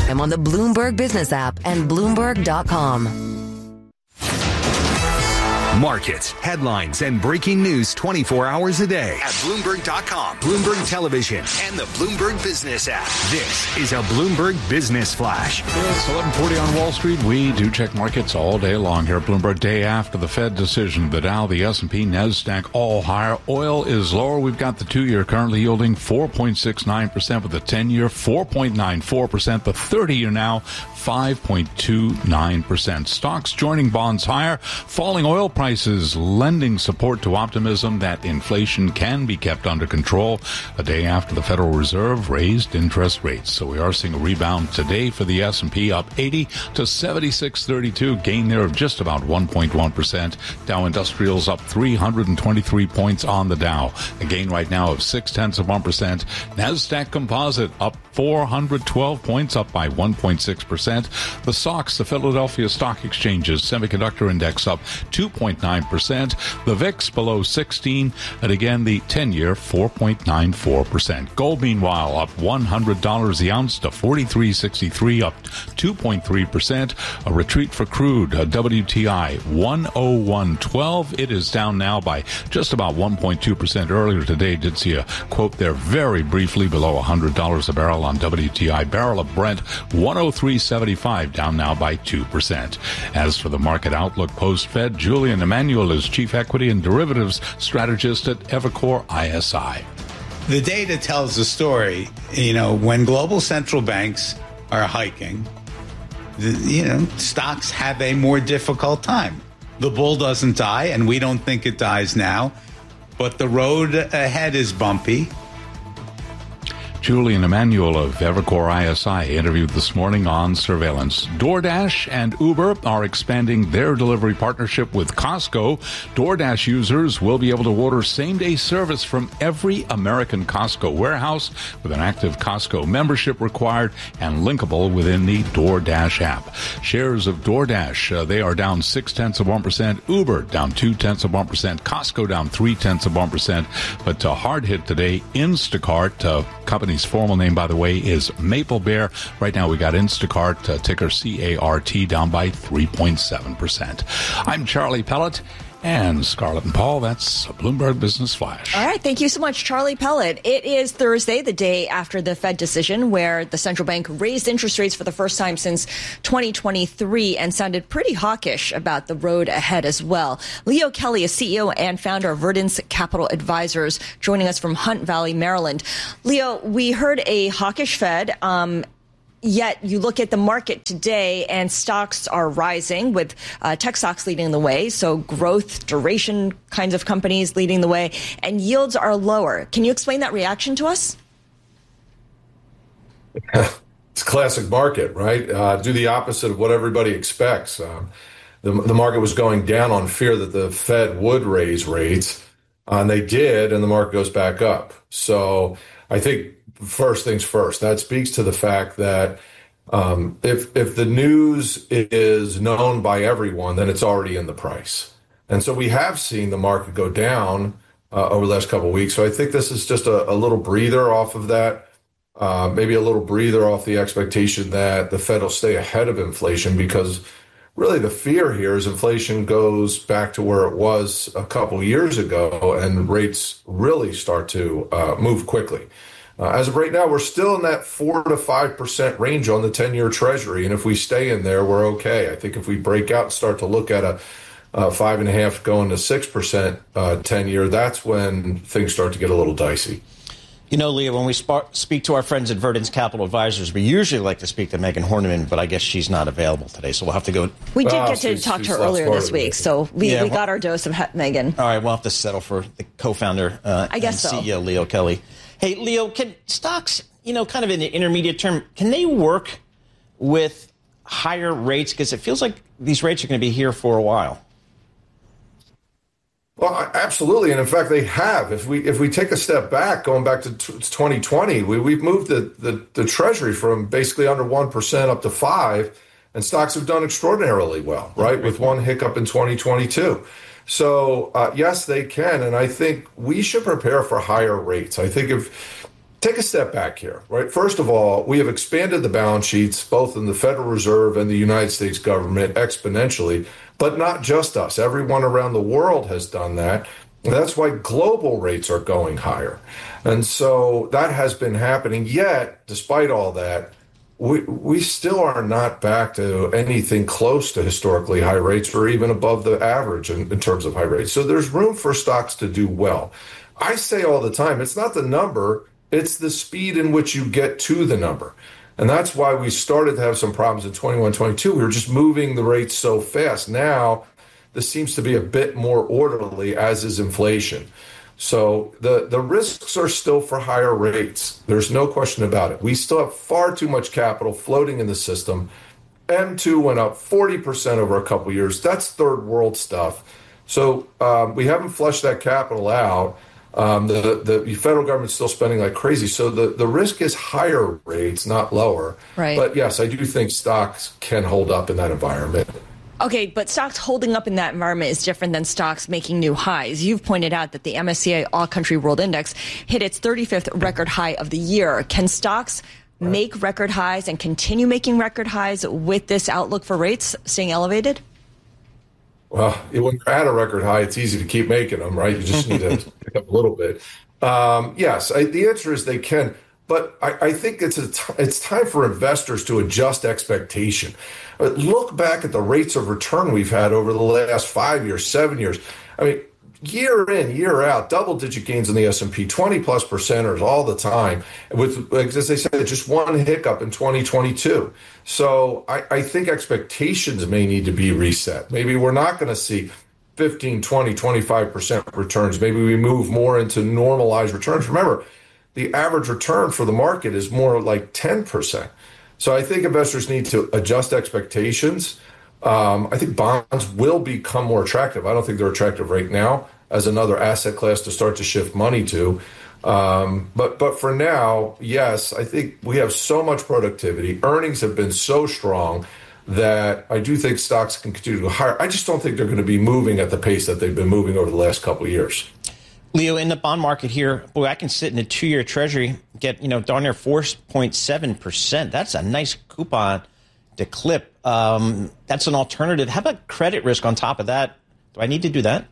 I'm on the Bloomberg Business app and Bloomberg.com. Markets, headlines, and breaking news 24 hours a day at Bloomberg.com, Bloomberg Television, and the Bloomberg Business app. This is a Bloomberg Business Flash. It's 11:40 on Wall Street. We do check markets all day long here. Bloomberg, day after the Fed decision. The Dow, the S&P, NASDAQ, all higher. Oil is lower. We've got the 2-year currently yielding 4.69%, with the 10-year 4.94%. The 30-year now 5.29%. Stocks joining bonds higher. Falling oil prices lending support to optimism that inflation can be kept under control a day after the Federal Reserve raised interest rates. So we are seeing a rebound today for the S&P, up 80 to 7632, gain there of just about 1.1%. Dow Industrials up 323 points on the Dow, a gain right now of 0.6%. NASDAQ Composite up 412 points, up by 1.6%. The SOX, the Philadelphia Stock Exchange's semiconductor index, up 2.9%. The VIX below 16, and again the 10-year 4.94%. Gold, meanwhile, up $100 the ounce to $43.63, up 2.3%. A retreat for crude, WTI 101.12. It is down now by just about 1.2%. Earlier today, did see a quote there very briefly below $100 a barrel on WTI. Barrel of Brent 103.75, down now by 2%. As for the market outlook post-Fed, Julian Emanuel is Chief Equity and Derivatives Strategist at Evercore ISI. The data tells the story. When global central banks are hiking, stocks have a more difficult time. The bull doesn't die, and we don't think it dies now, but the road ahead is bumpy. Julian Emanuel of Evercore ISI interviewed this morning on surveillance. DoorDash and Uber are expanding their delivery partnership with Costco. DoorDash users will be able to order same-day service from every American Costco warehouse with an active Costco membership required and linkable within the DoorDash app. Shares of DoorDash, they are down 0.6%. Uber down 0.2%. Costco down 0.3%. But hard hit today, Instacart, company's formal name, by the way, is Maple Bear. Right now we got Instacart, ticker CART, down by 3.7%. I'm Charlie Pellet. And Scarlett and Paul, that's a Bloomberg Business Flash. All right. Thank you so much, Charlie Pellet. It is Thursday, the day after the Fed decision, where the central bank raised interest rates for the first time since 2023 and sounded pretty hawkish about the road ahead as well. Leo Kelly is CEO and founder of Verdence Capital Advisors, joining us from Hunt Valley, Maryland. Leo, we heard a hawkish Fed. Yet you look at the market today and stocks are rising, with tech stocks leading the way. So growth, duration kinds of companies leading the way, and yields are lower. Can you explain that reaction to us? It's a classic market, right? Do the opposite of what everybody expects. The market was going down on fear that the Fed would raise rates, and they did, and the market goes back up. So I think first things first, that speaks to the fact that if the news is known by everyone, then it's already in the price. And so we have seen the market go down over the last couple of weeks. So I think this is just a little breather off of that, maybe a little breather off the expectation that the Fed will stay ahead of inflation, because really the fear here is inflation goes back to where it was a couple years ago and rates really start to move quickly. As of right now, we're still in that 4 to 5% range on the 10-year Treasury. And if we stay in there, we're okay. I think if we break out and start to look at a 5.5 going to 6% 10-year, that's when things start to get a little dicey. Leah, when we speak to our friends at Verdence Capital Advisors, we usually like to speak to Megan Horniman, but I guess she's not available today, so we'll have to go. We did get to talk to her earlier this week, so we got our dose of Megan. All right, we'll have to settle for the co-founder and CEO, Leo Kelly. Hey, Leo, can stocks, kind of in the intermediate term, can they work with higher rates? Because it feels like these rates are going to be here for a while. Well, absolutely. And in fact, they have. If we take a step back, going back to 2020, we've moved the Treasury from basically under 1% up to 5%, and stocks have done extraordinarily well, right, with one hiccup in 2022. So, yes, they can. And I think we should prepare for higher rates. I think take a step back here, right? First of all, we have expanded the balance sheets, both in the Federal Reserve and the United States government, exponentially, but not just us. Everyone around the world has done that. And that's why global rates are going higher. And so that has been happening. Yet, despite all that, we still are not back to anything close to historically high rates or even above the average in terms of high rates. So there's room for stocks to do well. I say all the time, it's not the number, it's the speed in which you get to the number. And that's why we started to have some problems in 21, 22. We were just moving the rates so fast. Now, this seems to be a bit more orderly, as is inflation. So the risks are still for higher rates. There's no question about it. We still have far too much capital floating in the system. M2 went up 40% over a couple of years. That's third world stuff. So we haven't flushed that capital out. The federal government's still spending like crazy. So the risk is higher rates, not lower. Right. But yes, I do think stocks can hold up in that environment. Okay, but stocks holding up in that environment is different than stocks making new highs. You've pointed out that the MSCI All Country World Index hit its 35th record high of the year. Can stocks make record highs and continue making record highs with this outlook for rates staying elevated? Well, when you're at a record high, it's easy to keep making them, right? You just need to pick up a little bit. Yes, the answer is they can. But I think it's time for investors to adjust expectation. Look back at the rates of return we've had over the last 5 years, 7 years. I mean, year in, year out, double-digit gains in the S&P, 20-plus percenters all the time, with, as they said, just one hiccup in 2022. So I think expectations may need to be reset. Maybe we're not going to see 15, 20, 25% returns. Maybe we move more into normalized returns. Remember, the average return for the market is more like 10%. So I think investors need to adjust expectations. I think bonds will become more attractive. I don't think they're attractive right now as another asset class to start to shift money to. But for now, yes, I think we have so much productivity. Earnings have been so strong that I do think stocks can continue to go higher. I just don't think they're going to be moving at the pace that they've been moving over the last couple of years. Leo, in the bond market here, boy, I can sit in a 2-year treasury, get, darn near 4.7%. That's a nice coupon to clip. That's an alternative. How about credit risk on top of that? Do I need to do that?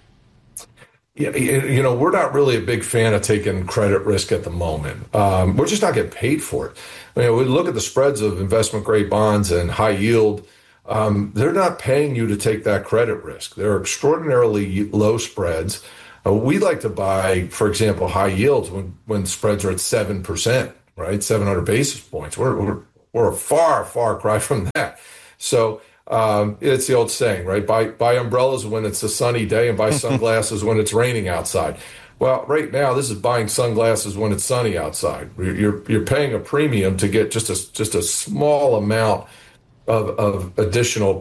Yeah, we're not really a big fan of taking credit risk at the moment. We're just not getting paid for it. We look at the spreads of investment grade bonds and high yield. They're not paying you to take that credit risk. They're extraordinarily low spreads. We like to buy, for example, high yields when spreads are at 7%, right? 700 basis points. We're a far, far cry from that. So it's the old saying, right? Buy umbrellas when it's a sunny day and buy sunglasses when it's raining outside. Well, right now, this is buying sunglasses when it's sunny outside. You're paying a premium to get just a small amount of additional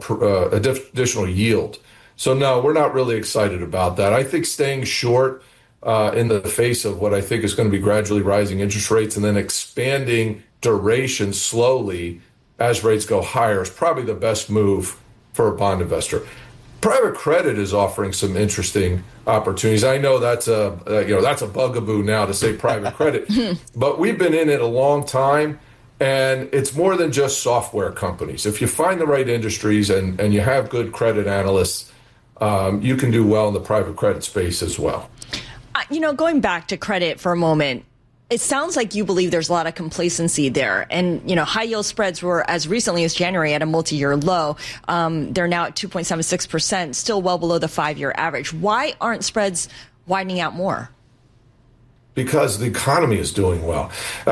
yield. So, no, we're not really excited about that. I think staying short in the face of what I think is going to be gradually rising interest rates and then expanding duration slowly as rates go higher is probably the best move for a bond investor. Private credit is offering some interesting opportunities. I know that's a bugaboo now to say private credit, but we've been in it a long time, and it's more than just software companies. If you find the right industries and you have good credit analysts, you can do well in the private credit space as well. Going back to credit for a moment, it sounds like you believe there's a lot of complacency there. And, high yield spreads were as recently as January at a multi-year low. They're now at 2.76%, still well below the 5-year average. Why aren't spreads widening out more? Because the economy is doing well.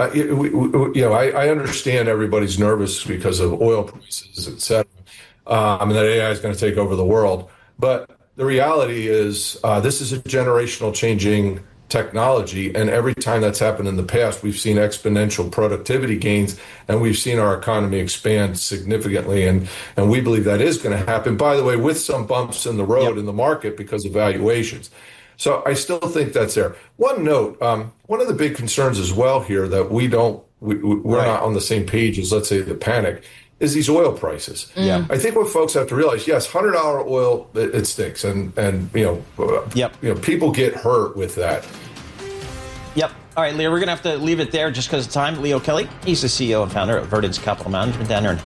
I understand everybody's nervous because of oil prices, et cetera, and that AI is going to take over the world. But the reality is this is a generational changing technology, and every time that's happened in the past, we've seen exponential productivity gains, and we've seen our economy expand significantly, and we believe that is going to happen, by the way, with some bumps in the road in the market because of valuations. So I still think that's there. One note, one of the big concerns as well here that we're not on the same page as, let's say, the panic, is these oil prices. Yeah, I think what folks have to realize, yes, $100 oil, it stinks, and people get hurt with that. Yep. All right, Leo, we're going to have to leave it there just because of time. Leo Kelly, he's the CEO and founder of Verdence Capital Management down here in